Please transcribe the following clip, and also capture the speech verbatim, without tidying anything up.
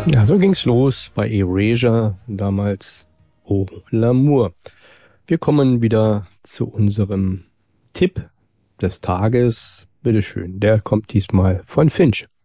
Ja, so ging's los bei Erasure, damals Au L'Amour. Wir kommen wieder zu unserem Tipp des Tages. Bitteschön, der kommt diesmal von Finch.